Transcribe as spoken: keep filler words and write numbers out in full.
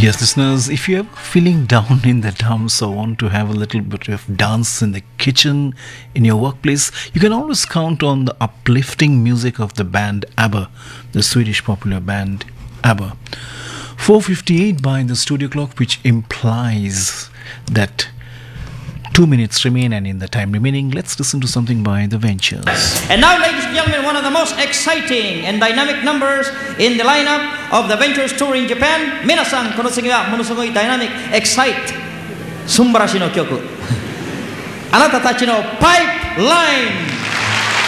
Yes, listeners, if you're feeling down in the dumps or want to have a little bit of dance in the kitchen, in your workplace, you can always count on the uplifting music of the band ABBA, the Swedish popular band ABBA. four fifty-eight by the studio clock, which implies that two minutes remain, and in the time remaining, let's listen to something by The Ventures. And now, ladies and gentlemen, one of the most exciting and dynamic numbers in the lineup of The Ventures tour in Japan. 皆さん、この次はものすごいダイナミック、エキサイト、すんばらしいの曲。あなたたちのパイプライン。